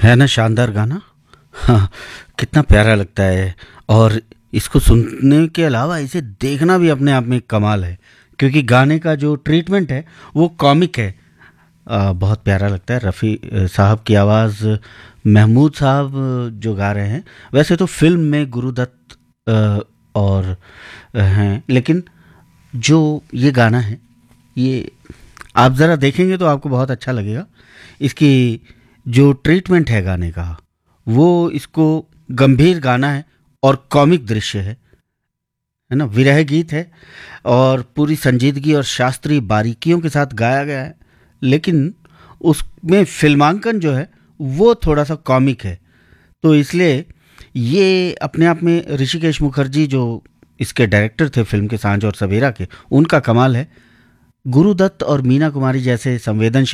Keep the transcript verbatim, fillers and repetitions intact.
है ना शानदार गाना। हाँ, कितना प्यारा लगता है। और इसको सुनने के अलावा इसे देखना भी अपने आप में एक कमाल है, क्योंकि गाने का जो ट्रीटमेंट है वो कॉमिक है। आ, बहुत प्यारा लगता है। रफ़ी अ, साहब की आवाज़, महमूद साहब अ, जो गा रहे हैं। वैसे तो फिल्म में गुरुदत्त अ, और अ, हैं, लेकिन जो ये गाना है, ये आप ज़रा देखेंगे तो आपको बहुत अच्छा लगेगा। इसकी जो ट्रीटमेंट है गाने का, वो इसको गंभीर गाना है और कॉमिक दृश्य है है ना, विरह गीत है। और पूरी संजीदगी और शास्त्रीय बारीकियों के साथ गाया गया है, लेकिन उसमें फिल्मांकन जो है वो थोड़ा सा कॉमिक है। तो इसलिए ये अपने आप में ऋषिकेश मुखर्जी जो इसके डायरेक्टर थे फिल्म के सांझ और सवेरा के, उनका कमाल है। गुरुदत्त और मीना कुमारी जैसे संवेदनशील